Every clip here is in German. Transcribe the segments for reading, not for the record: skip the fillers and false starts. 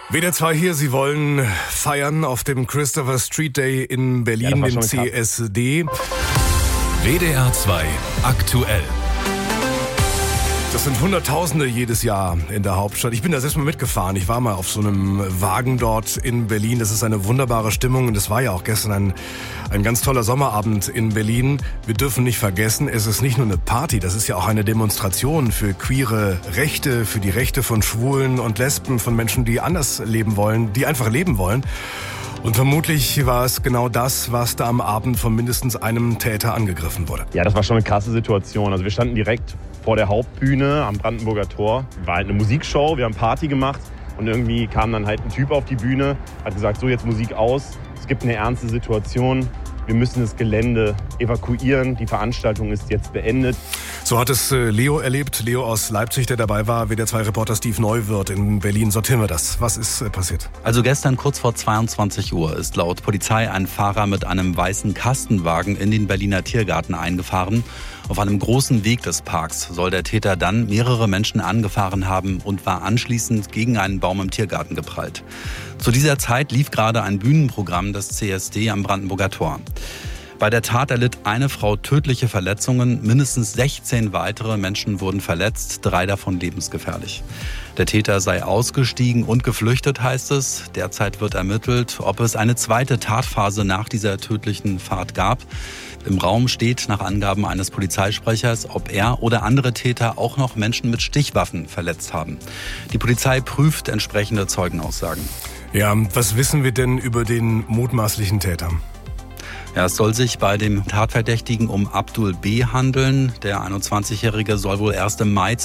WDR 2 hier, Sie wollen feiern auf dem Christopher Street Day in Berlin, dem CSD. WDR 2 aktuell. Das sind Hunderttausende jedes Jahr in der Hauptstadt. Ich bin da selbst mal mitgefahren. Ich war mal auf so einem Wagen dort in Berlin. Das ist eine wunderbare Stimmung und es war ja auch gestern ein ganz toller Sommerabend in Berlin. Wir dürfen nicht vergessen, es ist nicht nur eine Party, das ist ja auch eine Demonstration für queere Rechte, für die Rechte von Schwulen und Lesben, von Menschen, die anders leben wollen, die einfach leben wollen. Und vermutlich war es genau das, was da am Abend von mindestens einem Täter angegriffen wurde. Ja, das war schon eine krasse Situation. Also wir standen direkt vor der Hauptbühne am Brandenburger Tor. War halt eine Musikshow, wir haben Party gemacht und irgendwie kam dann halt ein Typ auf die Bühne, hat gesagt, so jetzt Musik aus, es gibt eine ernste Situation. Wir müssen das Gelände evakuieren. Die Veranstaltung ist jetzt beendet. So hat es Leo erlebt. Leo aus Leipzig, der dabei war. WDR 2 Reporter Steve Neuwirth in Berlin. Sortieren wir das. Was ist passiert? Also gestern kurz vor 22 Uhr ist laut Polizei ein Fahrer mit einem weißen Kastenwagen in den Berliner Tiergarten eingefahren. Auf einem großen Weg des Parks soll der Täter dann mehrere Menschen angefahren haben und war anschließend gegen einen Baum im Tiergarten geprallt. Zu dieser Zeit lief gerade ein Bühnenprogramm des CSD am Brandenburger Tor. Bei der Tat erlitt eine Frau tödliche Verletzungen, mindestens 16 weitere Menschen wurden verletzt, 3 davon lebensgefährlich. Der Täter sei ausgestiegen und geflüchtet, heißt es. Derzeit wird ermittelt, ob es eine zweite Tatphase nach dieser tödlichen Fahrt gab. Im Raum steht nach Angaben eines Polizeisprechers, ob er oder andere Täter auch noch Menschen mit Stichwaffen verletzt haben. Die Polizei prüft entsprechende Zeugenaussagen. Ja, was wissen wir denn über den mutmaßlichen Täter? Ja, es soll sich bei dem Tatverdächtigen um Abdul B. handeln. Der 21-Jährige soll wohl erst im Mai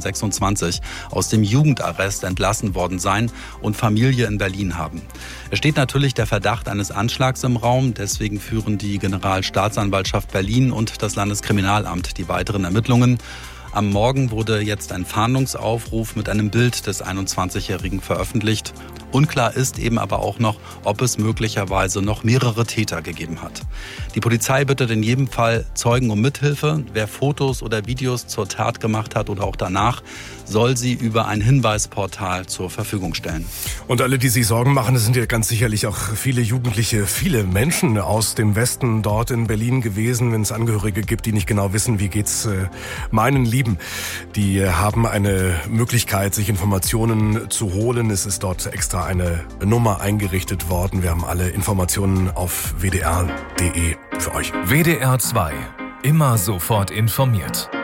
2026 aus dem Jugendarrest entlassen worden sein und Familie in Berlin haben. Es steht natürlich der Verdacht eines Anschlags im Raum. Deswegen führen die Generalstaatsanwaltschaft Berlin und das Landeskriminalamt die weiteren Ermittlungen. Am Morgen wurde jetzt ein Fahndungsaufruf mit einem Bild des 21-Jährigen veröffentlicht. Unklar ist eben aber auch noch, ob es möglicherweise noch mehrere Täter gegeben hat. Die Polizei bittet in jedem Fall Zeugen um Mithilfe. Wer Fotos oder Videos zur Tat gemacht hat oder auch danach, soll sie über ein Hinweisportal zur Verfügung stellen. Und alle, die sich Sorgen machen, das sind ja ganz sicherlich auch viele Jugendliche, viele Menschen aus dem Westen dort in Berlin gewesen, wenn es Angehörige gibt, die nicht genau wissen, wie geht's meinen Lieben. Die haben eine Möglichkeit, sich Informationen zu holen. Es ist dort extra eine Nummer eingerichtet worden. Wir haben alle Informationen auf wdr.de für euch. WDR 2. Immer sofort informiert.